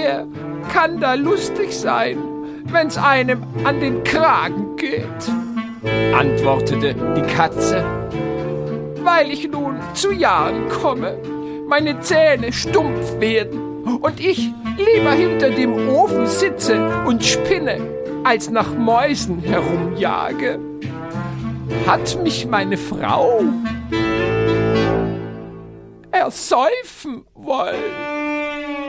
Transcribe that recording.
wer kann da lustig sein, wenn's einem an den Kragen geht?« antwortete die Katze. »Weil ich nun zu Jahren komme, meine Zähne stumpf werden und ich lieber hinter dem Ofen sitze und spinne, als nach Mäusen herumjage, hat mich meine Frau ersäufen wollen.«